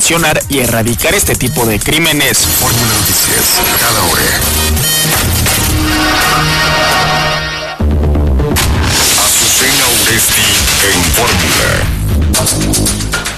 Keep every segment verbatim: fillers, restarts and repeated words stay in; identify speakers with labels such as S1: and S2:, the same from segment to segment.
S1: sancionar y erradicar este tipo de crímenes.
S2: Fórmula Noticias, cada hora. Azucena Uresti en Fórmula.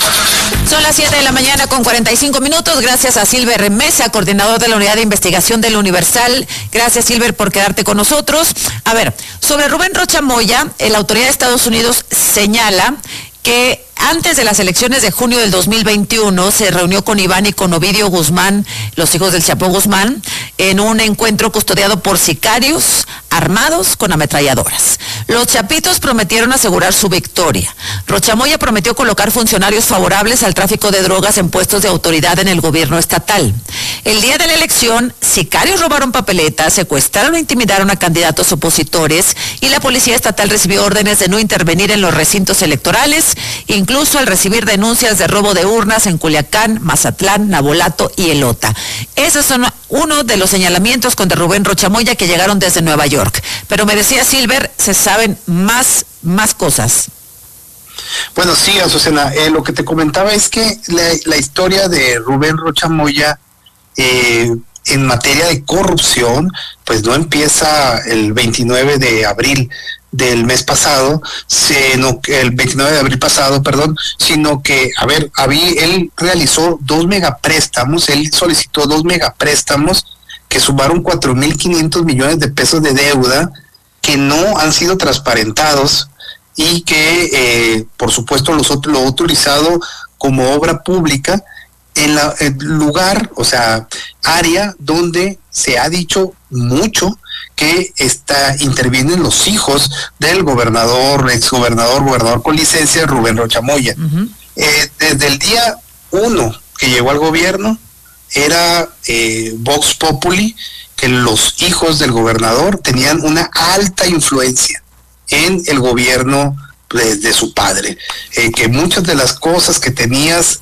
S3: Son las siete de la mañana con cuarenta y cinco minutos. Gracias a Silver Mesa, coordinador de la Unidad de Investigación del Universal. Gracias, Silver, por quedarte con nosotros. A ver, sobre Rubén Rocha Moya, la autoridad de Estados Unidos señala que antes de las elecciones de junio del dos mil veintiuno se reunió con Iván y con Ovidio Guzmán, los hijos del Chapo Guzmán, en un encuentro custodiado por sicarios armados con ametralladoras. Los chapitos prometieron asegurar su victoria. Rocha Moya prometió colocar funcionarios favorables al tráfico de drogas en puestos de autoridad en el gobierno estatal. El día de la elección, sicarios robaron papeletas, secuestraron e intimidaron a candidatos opositores y la policía estatal recibió órdenes de no intervenir en los recintos electorales, incluso al recibir denuncias de robo de urnas en Culiacán, Mazatlán, Nabolato y Elota. Esos son uno de los señalamientos contra Rubén Rocha Moya que llegaron desde Nueva York. Pero me decía Silver, se saben más, más cosas.
S4: Bueno, sí, Azucena, eh, lo que te comentaba es que la, la historia de Rubén Rocha Moya eh, en materia de corrupción, pues no empieza el veintinueve de abril del mes pasado, sino que el veintinueve de abril pasado, perdón, sino que, a ver, había, él realizó dos megapréstamos, él solicitó dos megapréstamos que sumaron cuatro mil quinientos millones de pesos de deuda que no han sido transparentados y que, eh, por supuesto, los, lo ha utilizado como obra pública en la el lugar, o sea, área donde se ha dicho mucho que está intervienen los hijos del gobernador, exgobernador, gobernador con licencia, Rubén Rocha Moya. Uh-huh. Eh, desde el día uno que llegó al gobierno, era eh, Vox Populi, que los hijos del gobernador tenían una alta influencia en el gobierno de, de su padre, eh, que muchas de las cosas que tenías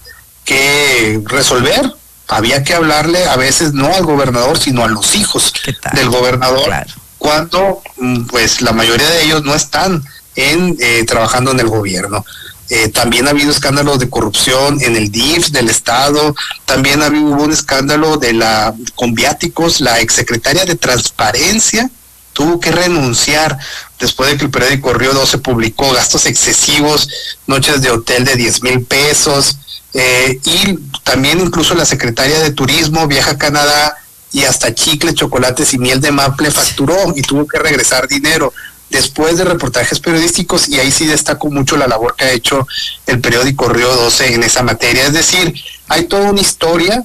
S4: que resolver, había que hablarle a veces no al gobernador, sino a los hijos del gobernador, claro, cuando pues la mayoría de ellos no están en eh, trabajando en el gobierno. Eh, también ha habido escándalos de corrupción en el D I F del Estado, también ha habido hubo un escándalo de la con viáticos, la exsecretaria de Transparencia tuvo que renunciar después de que el periódico Río doce publicó gastos excesivos, noches de hotel de diez mil pesos, eh, y también incluso la secretaria de Turismo viaja a Canadá y hasta chicle, chocolates y miel de maple facturó y tuvo que regresar dinero después de reportajes periodísticos, y ahí sí destaco mucho la labor que ha hecho el periódico Río doce en esa materia. Es decir, hay toda una historia,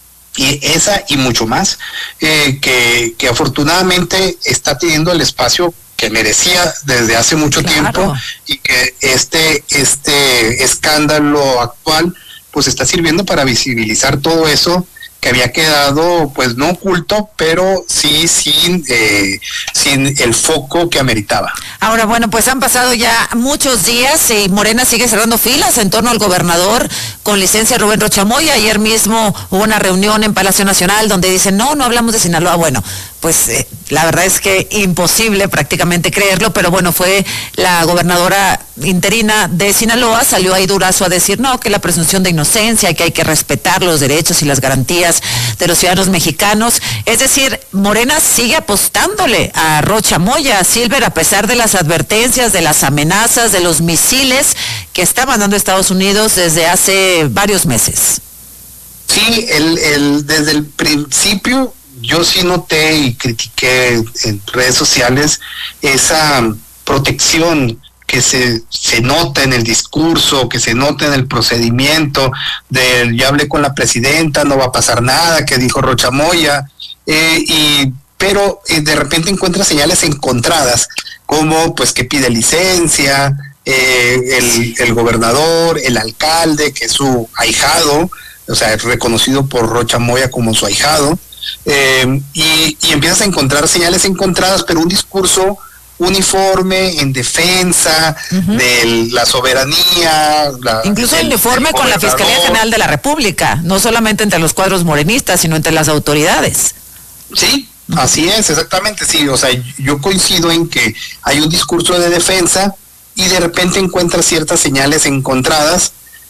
S4: y esa y mucho más, eh, que, que afortunadamente está teniendo el espacio que merecía desde hace mucho claro. tiempo, y que este, este escándalo actual pues está sirviendo para visibilizar todo eso que había quedado pues no oculto, pero sí sin eh, sin el foco que ameritaba.
S3: Ahora, bueno, pues han pasado ya muchos días y Morena sigue cerrando filas en torno al gobernador con licencia Rubén Rocha Moya. Ayer mismo hubo una reunión en Palacio Nacional donde dicen, no, no hablamos de Sinaloa. Bueno, pues eh, la verdad es que imposible prácticamente creerlo, pero bueno, fue la gobernadora interina de Sinaloa, salió ahí Durazo a decir, no, que la presunción de inocencia, que hay que respetar los derechos y las garantías de los ciudadanos mexicanos. Es decir, Morena sigue apostándole a Rocha Moya, Silver, a pesar de las advertencias, de las amenazas, de los misiles que está mandando Estados Unidos desde hace varios meses.
S4: Sí, el, el, desde el principio yo sí noté y critiqué en redes sociales esa protección que se, se nota en el discurso, que se nota en el procedimiento, del ya hablé con la presidenta, no va a pasar nada, que dijo Rocha Moya, eh, y, pero eh, de repente encuentra señales encontradas, como pues que pide licencia, eh, el, el gobernador, el alcalde, que es su ahijado, o sea, es reconocido por Rocha Moya como su ahijado, eh, y, y empiezas a encontrar señales encontradas, pero un discurso uniforme en defensa uh-huh. de la soberanía. La,
S3: Incluso el uniforme con la Fiscalía General de la República, no solamente entre los cuadros morenistas, sino entre las autoridades.
S4: Sí, uh-huh. así es, exactamente, sí, o sea, yo coincido en que hay un discurso de defensa y de repente encuentras ciertas señales encontradas,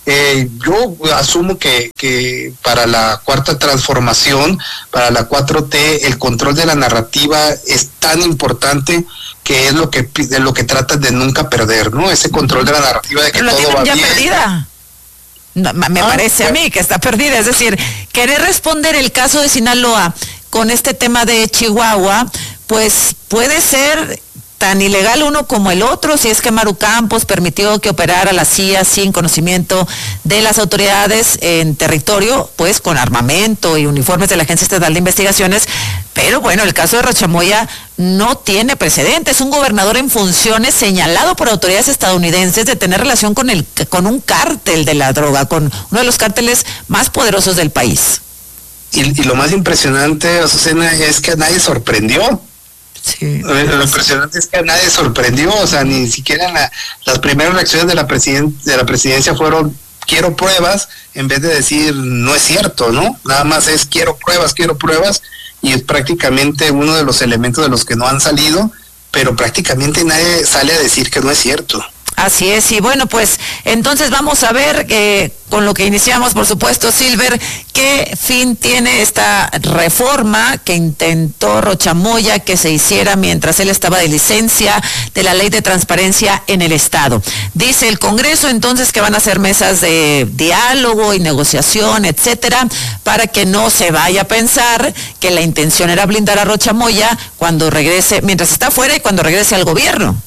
S4: Eh, yo asumo que, que para la cuarta transformación, para la cuatro T, el control de la narrativa es tan importante que es lo que de lo que tratan de nunca perder, ¿no? Ese control de la narrativa de que
S3: Pero
S4: todo va
S3: ya
S4: bien.
S3: Perdida. No, me ah, parece a mí que está perdida. Es decir, querer responder el caso de Sinaloa con este tema de Chihuahua, pues puede ser tan ilegal uno como el otro, si es que Maru Campos permitió que operara la C I A sin conocimiento de las autoridades en territorio, pues con armamento y uniformes de la Agencia Estatal de Investigaciones, pero bueno, el caso de Rocha Moya no tiene precedentes. Un gobernador en funciones señalado por autoridades estadounidenses de tener relación con el con un cártel de la droga, con uno de los cárteles más poderosos del país.
S4: Y, y lo más impresionante, Azucena, es que a nadie sorprendió.
S3: Sí,
S4: lo impresionante es que a nadie sorprendió, o sea, ni siquiera la, las primeras reacciones de la presiden, de la presidencia fueron quiero pruebas, en vez de decir no es cierto, ¿no? Nada más es quiero pruebas, quiero pruebas, y es prácticamente uno de los elementos de los que no han salido, pero prácticamente nadie sale a decir que no es cierto.
S3: Así es, y bueno, pues entonces vamos a ver eh, con lo que iniciamos, por supuesto, Silver, qué fin tiene esta reforma que intentó Rocha Moya que se hiciera mientras él estaba de licencia de la Ley de Transparencia en el Estado. Dice el Congreso entonces que van a hacer mesas de diálogo y negociación, etcétera, para que no se vaya a pensar que la intención era blindar a Rocha Moya cuando regrese, mientras está fuera y cuando regrese al gobierno.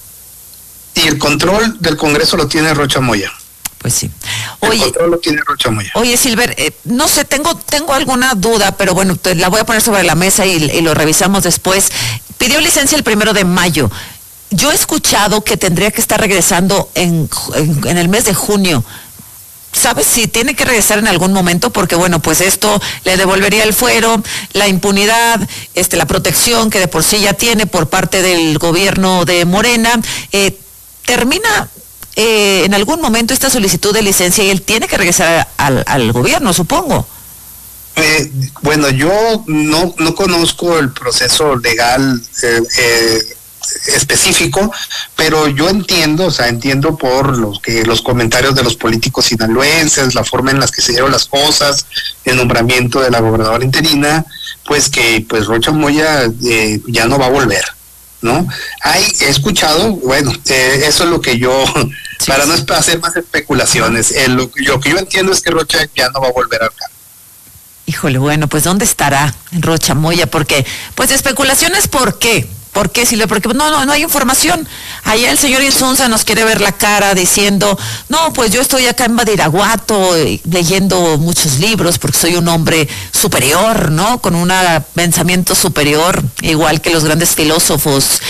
S4: Y el control del Congreso lo tiene Rocha Moya.
S3: Pues sí.
S4: Oye, el control lo tiene Rocha Moya.
S3: Oye, Silver, eh, no sé, tengo tengo alguna duda, pero bueno, te la voy a poner sobre la mesa y, y lo revisamos después. Pidió licencia el primero de mayo. Yo he escuchado que tendría que estar regresando en, en, en el mes de junio. ¿Sabes si tiene que regresar en algún momento? Porque bueno, pues esto le devolvería el fuero, la impunidad, este, la protección que de por sí ya tiene por parte del gobierno de Morena. Eh, termina eh, en algún momento esta solicitud de licencia y él tiene que regresar al, al gobierno, supongo.
S4: Eh, bueno, yo no no conozco el proceso legal eh, eh, específico, pero yo entiendo, o sea, entiendo por los que los comentarios de los políticos sinaloenses, la forma en las que se dieron las cosas, el nombramiento de la gobernadora interina, pues que pues Rocha Moya eh, ya no va a volver, ¿no? Hay, he escuchado, bueno, eh, eso es lo que yo, sí, para sí. no hacer más especulaciones, eh, lo, lo que yo entiendo es que Rocha ya no va a volver acá.
S3: Híjole, bueno, pues ¿dónde estará Rocha Moya? Porque, pues especulaciones, ¿por qué? ¿Por qué, Silvia? Porque no, no, no hay información. Allá el señor Insunza nos quiere ver la cara diciendo, no, pues yo estoy acá en Badiraguato eh, leyendo muchos libros porque soy un hombre superior, ¿no? Con un pensamiento superior, igual que los grandes filósofos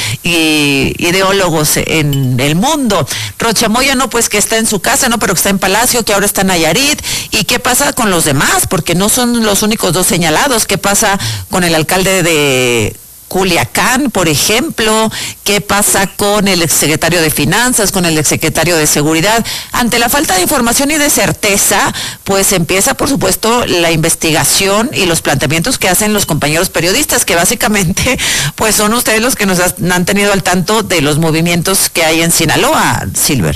S3: y ideólogos en el mundo. Rocha Moya, no, pues que está en su casa, no, pero que está en Palacio, que ahora está en Nayarit. ¿Y qué pasa con los demás? Porque no son los únicos dos señalados. ¿Qué pasa con el alcalde de Culiacán, por ejemplo? ¿Qué pasa con el exsecretario de Finanzas, con el exsecretario de Seguridad? Ante la falta de información y de certeza, pues empieza, por supuesto, la investigación y los planteamientos que hacen los compañeros periodistas, que básicamente, pues son ustedes los que nos han tenido al tanto de los movimientos que hay en Sinaloa, Silver.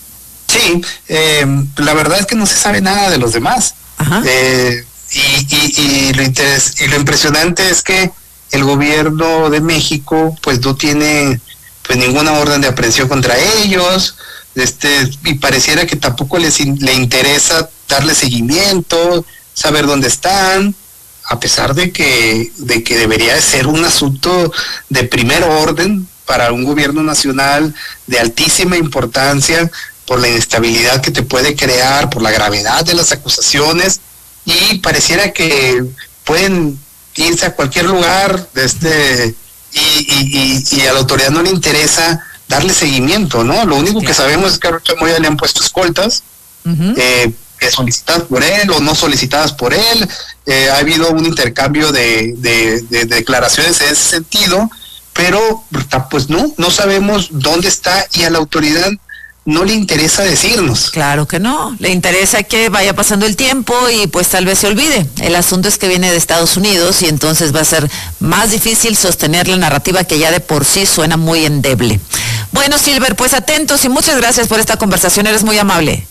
S4: Sí, eh, la verdad es que no se sabe nada de los demás.
S3: Ajá.
S4: Eh, y, y, y, lo interes- y lo impresionante es que el gobierno de México pues no tiene pues ninguna orden de aprehensión contra ellos, este y pareciera que tampoco les in, le interesa darle seguimiento, saber dónde están, a pesar de que de que debería de ser un asunto de primer orden para un gobierno nacional de altísima importancia por la inestabilidad que te puede crear, por la gravedad de las acusaciones, y pareciera que pueden irse a cualquier lugar, este y, y, y, y a la autoridad no le interesa darle seguimiento, ¿no? Lo único sí. que sabemos es que a Rocha Moya le han puesto escoltas, uh-huh. eh, solicitadas por él o no solicitadas por él. Eh, ha habido un intercambio de, de, de, de declaraciones en ese sentido, pero pues no, no sabemos dónde está y a la autoridad no le interesa decirnos.
S3: Claro que no, le interesa que vaya pasando el tiempo y pues tal vez se olvide. El asunto es que viene de Estados Unidos y entonces va a ser más difícil sostener la narrativa que ya de por sí suena muy endeble. Bueno, Silver, pues atentos y muchas gracias por esta conversación, eres muy amable.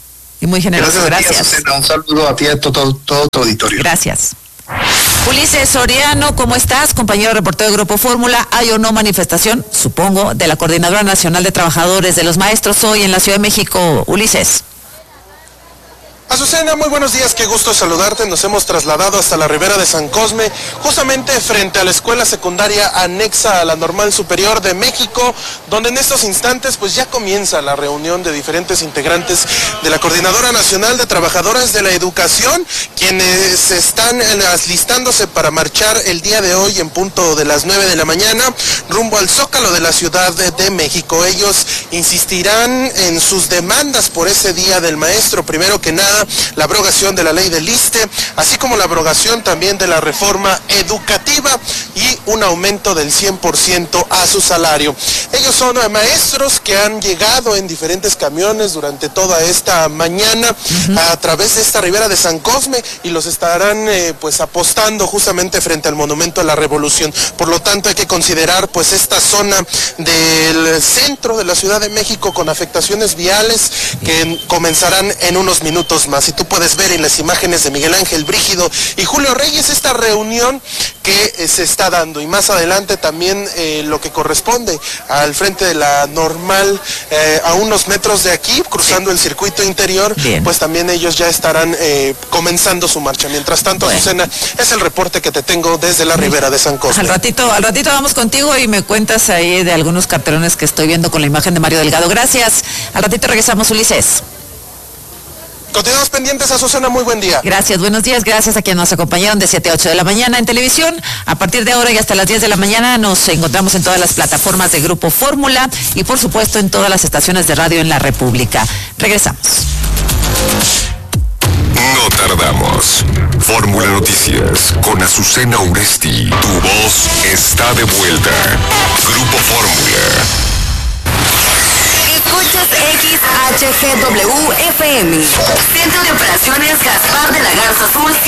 S3: y muy generoso.
S4: Gracias.
S3: Gracias.
S4: A ti, Azucena. Un saludo a ti y a todo, todo tu auditorio.
S3: Gracias. Ulises Soriano, ¿cómo estás? Compañero reportero de Grupo Fórmula. ¿Hay o no manifestación, supongo, de la Coordinadora Nacional de Trabajadores de los Maestros hoy en la Ciudad de México? Ulises.
S5: Azucena, muy buenos días, qué gusto saludarte. Nos hemos trasladado hasta la Ribera de San Cosme, justamente frente a la escuela secundaria anexa a la Normal Superior de México, donde en estos instantes pues ya comienza la reunión de diferentes integrantes de la Coordinadora Nacional de Trabajadores de la Educación, quienes están alistándose para marchar el día de hoy en punto de las nueve de la mañana rumbo al Zócalo de la Ciudad de, de México. Ellos insistirán en sus demandas por ese Día del Maestro. Primero que nada, la abrogación de la ley del ISSSTE, así como la abrogación también de la reforma educativa y un aumento del cien por ciento a su salario. Ellos son maestros que han llegado en diferentes camiones durante toda esta mañana uh-huh. a través de esta Ribera de San Cosme y los estarán eh, pues apostando justamente frente al Monumento a la Revolución. Por lo tanto, hay que considerar pues esta zona del centro de la Ciudad de México con afectaciones viales que comenzarán en unos minutos más. Y tú puedes ver en las imágenes de Miguel Ángel Brígido y Julio Reyes esta reunión que eh, se está dando, y más adelante también eh, lo que corresponde al frente de la Normal, eh, a unos metros de aquí, cruzando el circuito interior. Bien. Pues también ellos ya estarán eh, comenzando su marcha. Mientras tanto, bueno. Azucena, es el reporte que te tengo desde la Ribera de San Cosme.
S3: Al ratito, al ratito vamos contigo y me cuentas ahí de algunos cartelones que estoy viendo con la imagen de Mario Delgado. Gracias. Al ratito regresamos, Ulises.
S5: Continuamos pendientes, Azucena, muy buen día.
S3: Gracias, buenos días, gracias a quienes nos acompañaron de siete a ocho de la mañana en televisión. A partir de ahora y hasta las diez de la mañana nos encontramos en todas las plataformas de Grupo Fórmula y por supuesto en todas las estaciones de radio en la República. Regresamos.
S2: No tardamos. Fórmula Noticias con Azucena Uresti. Tu voz está de vuelta. Grupo Fórmula.
S6: Escuchas X H G W F M. Centro de Operaciones Gaspar de la Garza Azul.